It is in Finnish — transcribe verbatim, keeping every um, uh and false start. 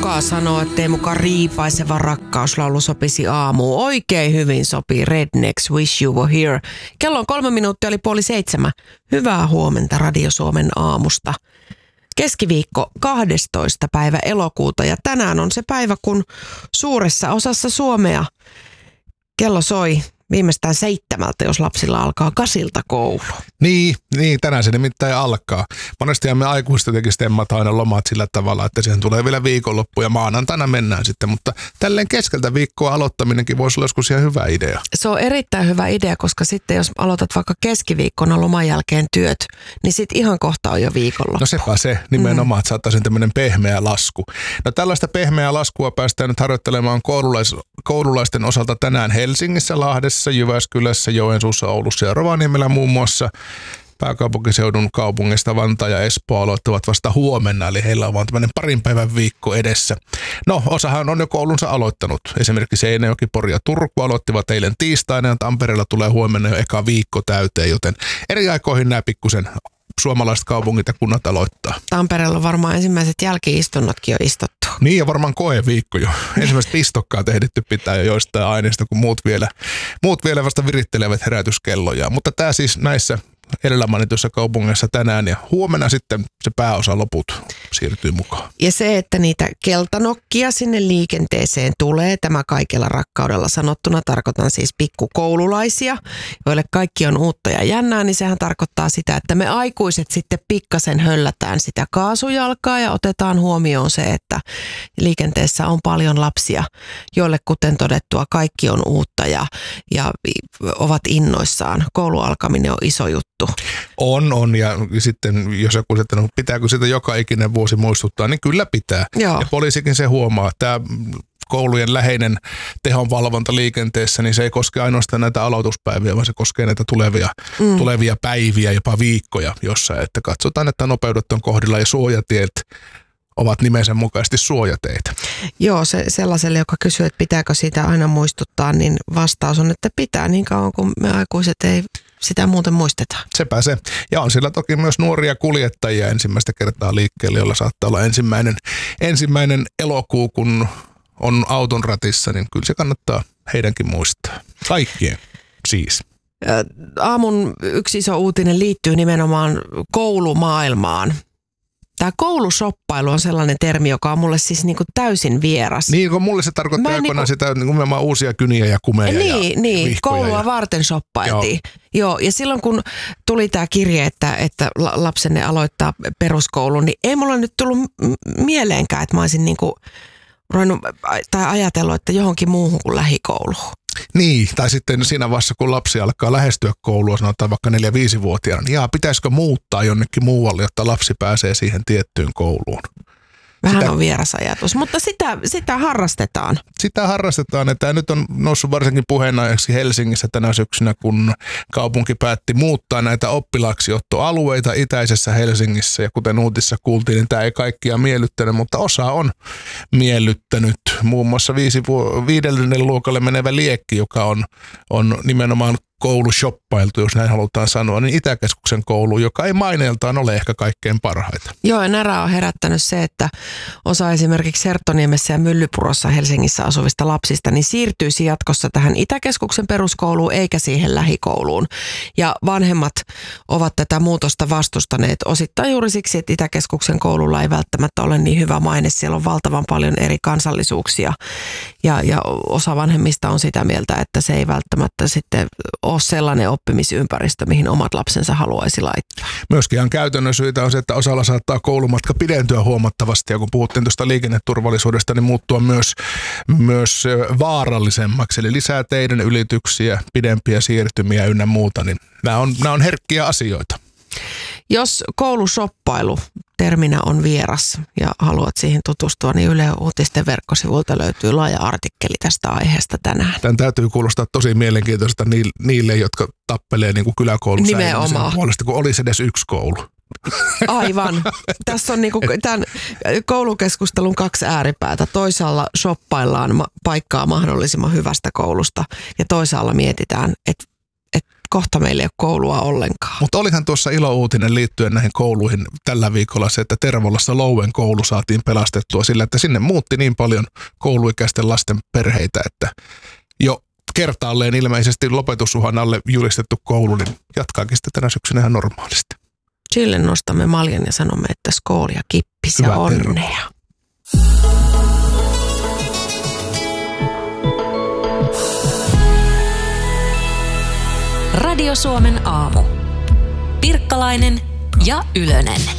kuka sanoo, että ei mukaan riipaiseva rakkauslaulu sopisi aamuun. Oikein hyvin sopii Rednecks Wish You Were Here. Kello on kolme minuuttia, oli puoli seitsemän. Hyvää huomenta Radio Suomen aamusta. Keskiviikko kahdestoista päivä elokuuta ja tänään on se päivä, kun suuressa osassa Suomea kello soi viimeistään seitsemältä, jos lapsilla alkaa kasilta koulu. Niin, niin, tänään se nimittäin alkaa. Monestihan me aikuiset jotenkin stemmataan aina lomat sillä tavalla, että siihen tulee vielä viikonloppu ja maanantaina mennään sitten, mutta tälleen keskeltä viikkoa aloittaminenkin voisi olla joskus ihan hyvä idea. Se on erittäin hyvä idea, koska sitten jos aloitat vaikka keskiviikkona loman jälkeen työt, niin sitten ihan kohta on jo viikonloppu. No sepä se, nimenomaan, että saataisiin tämmöinen pehmeä lasku. No tällaista pehmeää laskua päästään nyt harjoittelemaan koululais, koululaisten osalta tänään Helsingissä, Lahdessa, Jyväskylässä, Joensuussa, Oulussa ja Rovaniemellä muun muassa. Pääkaupunkiseudun kaupungista Vantaa ja Espoo aloittavat vasta huomenna, eli heillä on vaan tämmöinen parin päivän viikko edessä. No, osahan on jo koulunsa aloittanut. Esimerkiksi Seinäjoki, Pori ja Turku aloittivat eilen tiistaina ja Tampereella tulee huomenna jo eka viikko täyteen, joten eri aikoihin nämä pikkusen suomalaiset kaupungit ja kunnat aloittaa. Tampereella on varmaan ensimmäiset jälki-istunnotkin jo istuttu. Niin ja varmaan koeviikko jo. Ensimmäiset pistokkaat ehditty pitää jo joistain aineista, kun muut vielä, muut vielä vasta virittelevät herätyskelloja. Mutta tämä siis näissä edellä mainituissa kaupungeissa tänään ja huomenna sitten se pääosa loput siirtyy mukaan. Ja se, että niitä keltanokkia sinne liikenteeseen tulee, tämä kaikella rakkaudella sanottuna, tarkoitan siis pikkukoululaisia, joille kaikki on uutta ja jännää, niin sehän tarkoittaa sitä, että me aikuiset sitten pikkasen höllätään sitä kaasujalkaa ja otetaan huomioon se, että liikenteessä on paljon lapsia, joille kuten todettua kaikki on uutta ja, ja ovat innoissaan. Koulu alkaminen on iso juttu. On, on ja sitten jos joku sitten, no, pitääkö sitä joka ikinen vuosi muistuttaa, niin kyllä pitää. Joo. Ja poliisikin se huomaa. Tämä koulujen läheinen tehonvalvonta liikenteessä, niin se ei koske ainoastaan näitä aloituspäiviä, vaan se koskee näitä tulevia, mm. tulevia päiviä, jopa viikkoja jossain. Että katsotaan, että nopeudet on kohdilla ja suojatiet ovat nimensä mukaisesti suojateitä. Joo, se, sellaiselle, joka kysyy, että pitääkö sitä aina muistuttaa, niin vastaus on, että pitää niin kauan, kun me aikuiset ei sitä muuten muistetaan. Sepä se. Ja on sillä toki myös nuoria kuljettajia ensimmäistä kertaa liikkeelle, jolla saattaa olla ensimmäinen, ensimmäinen elokuu, kun on auton ratissa, niin kyllä se kannattaa heidänkin muistaa. Kaikkien siis. Aamun yksi iso uutinen liittyy nimenomaan koulumaailmaan. Tämä koulusoppailu on sellainen termi, joka on mulle siis niinku täysin vieras. Niin, kun mulle se tarkoittaa aikoinaan niinku sitä nimenomaan uusia kyniä ja kumeja niin, ja niin, koulua ja varten shoppailtiin. Joo. Joo, ja silloin kun tuli tämä kirje, että, että lapsenne aloittaa peruskoulun, niin ei mulla nyt tullut mieleenkään, että mä olisin niinku ruvennut tai ajatellut, että johonkin muuhun kuin lähikouluun. Niin, tai sitten siinä vaiheessa, kun lapsi alkaa lähestyä koulua, sanotaan vaikka neljä-viisivuotiaana, niin jaa, pitäisikö muuttaa jonnekin muualle, jotta lapsi pääsee siihen tiettyyn kouluun. Vähän sitä, on vieras ajatus, mutta sitä, sitä harrastetaan. Sitä harrastetaan, että nyt on noussut varsinkin puheenaiheeksi Helsingissä tänä syksynä, kun kaupunki päätti muuttaa näitä oppilaaksiottoalueita itäisessä Helsingissä. Ja kuten uutissa kuultiin, niin tämä ei kaikkia miellyttänyt, mutta osa on miellyttänyt. Muun muassa viisi, viidellinen luokalle menevä Liekki, joka on, on nimenomaan koulushoppailtu, jos näin halutaan sanoa, niin Itäkeskuksen koulu, joka ei maineeltaan ole ehkä kaikkein parhaita. Joo, ja närää on herättänyt se, että osa esimerkiksi Herttoniemessä ja Myllypurossa Helsingissä asuvista lapsista, niin siirtyisi jatkossa tähän Itäkeskuksen peruskouluun eikä siihen lähikouluun. Ja vanhemmat ovat tätä muutosta vastustaneet osittain juuri siksi, että Itäkeskuksen koululla ei välttämättä ole niin hyvä maine. Siellä on valtavan paljon eri kansallisuuksia ja, ja osa vanhemmista on sitä mieltä, että se ei välttämättä sitten ole sellainen oppimisympäristö, mihin omat lapsensa haluaisi laittaa. Myöskin ihan käytännön syitä on se, että osalla saattaa koulumatka pidentyä huomattavasti, ja kun puhuttiin tuosta liikenneturvallisuudesta, niin muuttua myös, myös vaarallisemmaksi, eli lisää teiden ylityksiä, pidempiä siirtymiä ynnä muuta, niin nämä on, nämä on herkkiä asioita. Jos koulusoppailu terminä on vieras ja haluat siihen tutustua, niin Yle Uutisten verkkosivuilta löytyy laaja artikkeli tästä aiheesta tänään. Tämän täytyy kuulostaa tosi mielenkiintoista niille, jotka tappelee niin kuin kyläkoulun säilymisen puolesta, kun olisi edes yksi koulu. Aivan. Tässä on niinku tämän koulukeskustelun kaksi ääripäätä. Toisaalla shoppaillaan paikkaa mahdollisimman hyvästä koulusta ja toisaalla mietitään, että et kohta meillä ei ole koulua ollenkaan. Mutta olihan tuossa ilouutinen liittyen näihin kouluihin tällä viikolla se, että Tervolassa Louen koulu saatiin pelastettua sillä, että sinne muutti niin paljon kouluikäisten lasten perheitä, että jo kertaalleen ilmeisesti lopetusuhan alle julistettu koulu, niin jatkaakin sitä tänä syksynä ihan normaalisti. Sille nostamme maljan ja sanomme, että skoolia, kippis ja onnea. Radio Suomen aamu. Pirkkalainen ja Ylönen.